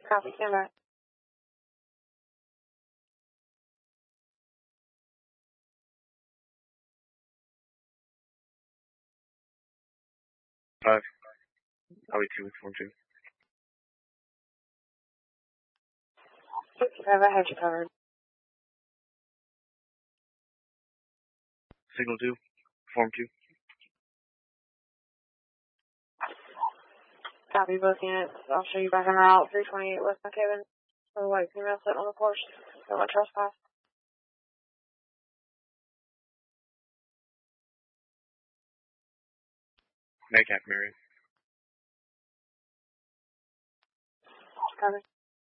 Copy, stand by. Highway 2 with Form 2. 65, I have you covered. Signal 2, Form 2. Copy both units. I'll show you back on route 328 West McKibben. The white female sitting on the porch. Don't want trespass. Metcalf, Marion. Copy.